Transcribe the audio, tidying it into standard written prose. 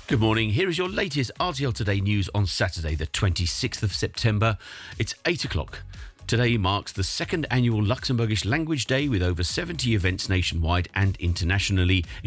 Good morning. Here is your latest RTL Today news on Saturday, the 26th of September. It's 8 o'clock. Today marks the second annual Luxembourgish Language Day with over 70 events nationwide and internationally,